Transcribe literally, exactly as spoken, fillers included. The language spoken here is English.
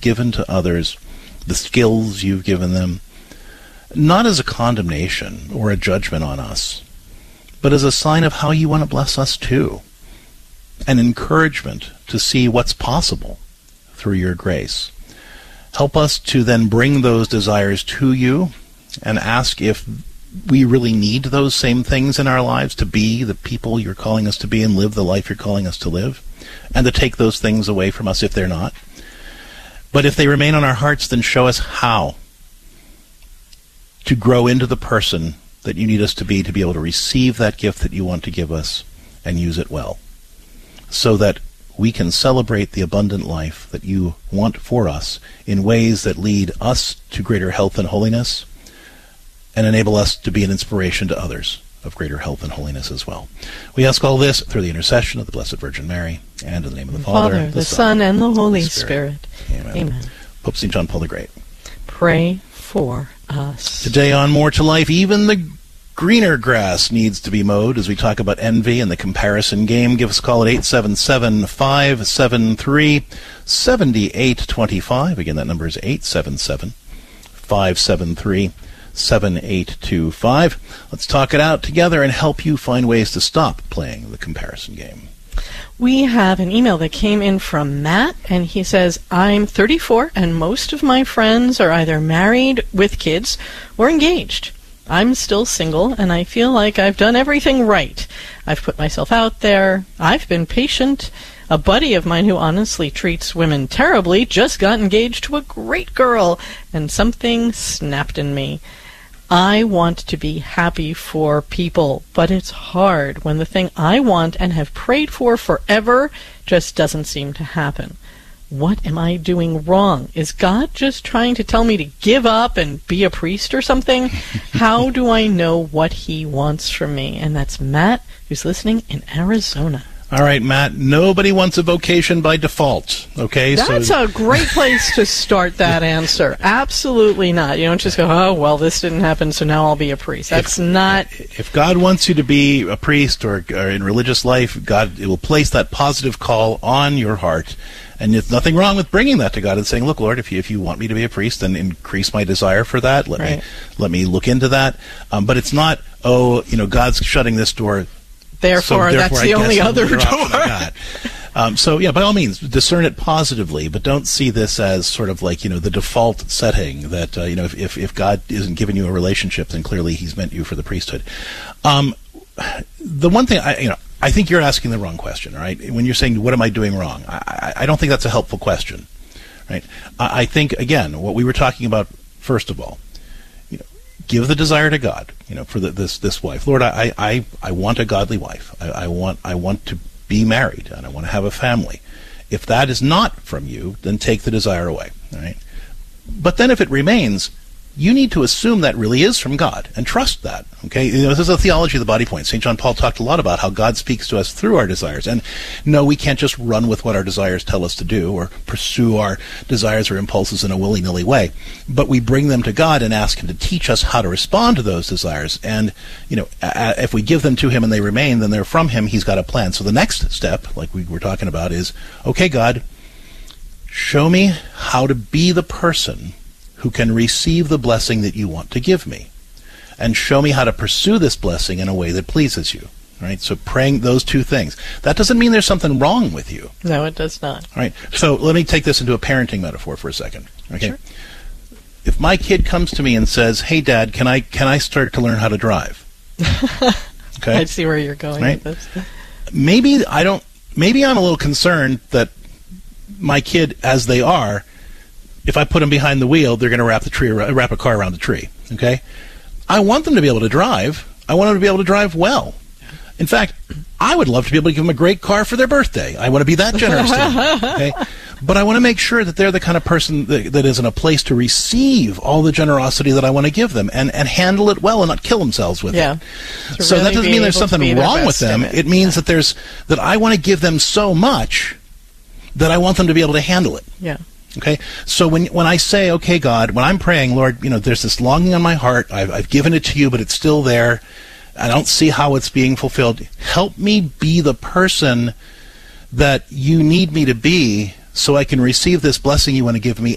given to others, the skills you've given them, not as a condemnation or a judgment on us, but as a sign of how you want to bless us too. An encouragement to see what's possible through your grace. Help us to then bring those desires to you and ask if we really need those same things in our lives to be the people you're calling us to be and live the life you're calling us to live, and to take those things away from us if they're not. But if they remain on our hearts, then show us how to grow into the person that you need us to be to be able to receive that gift that you want to give us and use it well, so that we can celebrate the abundant life that you want for us in ways that lead us to greater health and holiness and enable us to be an inspiration to others of greater health and holiness as well. We ask all this through the intercession of the Blessed Virgin Mary, and in the name of the Father, Father, the, the Son, and the Holy Spirit. Spirit. Amen. Amen. Pope Saint John Paul the Great. Pray for us. Today on More to Life, even the greener grass needs to be mowed as we talk about envy and the comparison game. Give us a call at eight seven seven, five seven three, seven eight two five. Again, that number is eight seven seven, five seven three, seven eight two five. Let's talk it out together and help you find ways to stop playing the comparison game. We have an email that came in from Matt, and he says, I'm thirty-four, and most of my friends are either married with kids or engaged. I'm still single, and I feel like I've done everything right. I've put myself out there. I've been patient. A buddy of mine who honestly treats women terribly just got engaged to a great girl, and something snapped in me. I want to be happy for people, but it's hard when the thing I want and have prayed for forever just doesn't seem to happen. What am I doing wrong? Is God just trying to tell me to give up and be a priest or something? How do I know what he wants from me? And that's Matt, who's listening in Arizona. All right, Matt, nobody wants a vocation by default, okay? That's so a great place to start that answer. Absolutely not. You don't just go, oh, well, this didn't happen, so now I'll be a priest. That's if, not... If God wants you to be a priest or, or in religious life, God it will place that positive call on your heart. And there's nothing wrong with bringing that to God and saying, look, Lord, if you, if you want me to be a priest, then increase my desire for that. Let right. me let me look into that. Um, but it's not, oh, you know, God's shutting this door. Therefore, so therefore that's the only other door. um, so, yeah, by all means, discern it positively, but don't see this as sort of like, you know, the default setting that, uh, you know, if, if, if God isn't giving you a relationship, then clearly he's meant you for the priesthood. Um, the one thing, I, you know, I think you're asking the wrong question, right? When you're saying, what am I doing wrong? I, I don't think that's a helpful question, right? I, I think, again, what we were talking about, first of all, you know, give the desire to God, you know, for the, this this wife. Lord, I, I, I want a godly wife. I, I want I want to be married, and I want to have a family. If that is not from you, then take the desire away, all right? But then if it remains, you need to assume that really is from God and trust that, okay? You know, this is a theology of the body point. Saint John Paul talked a lot about how God speaks to us through our desires. And no, we can't just run with what our desires tell us to do or pursue our desires or impulses in a willy-nilly way. But we bring them to God and ask him to teach us how to respond to those desires. And, you know, a- if we give them to him and they remain, then they're from him. He's got a plan. So the next step, like we were talking about, is, okay, God, show me how to be the person who can receive the blessing that you want to give me, and show me how to pursue this blessing in a way that pleases you. Right? So praying those two things. That doesn't mean there's something wrong with you. No, it does not. All right. So let me take this into a parenting metaphor for a second. Okay. Sure. If my kid comes to me and says, "Hey, Dad, can I can I start to learn how to drive?" Okay. I see where you're going right? with this. Maybe I don't. Maybe I'm a little concerned that my kid, as they are, if I put them behind the wheel, they're going to wrap the tree, wrap a car around the tree. Okay, I want them to be able to drive. I want them to be able to drive well. In fact, I would love to be able to give them a great car for their birthday. I want to be that generous to them. Okay, but I want to make sure that they're the kind of person that, that is in a place to receive all the generosity that I want to give them and, and handle it well and not kill themselves with yeah. it. So really that doesn't mean there's something wrong with them. It. it means yeah. that there's that I want to give them so much that I want them to be able to handle it. Yeah. Okay, so when when I say, okay, God, when I'm praying, Lord, you know, there's this longing on my heart. I've, I've given it to you, but it's still there. I don't see how it's being fulfilled. Help me be the person that you need me to be so I can receive this blessing you want to give me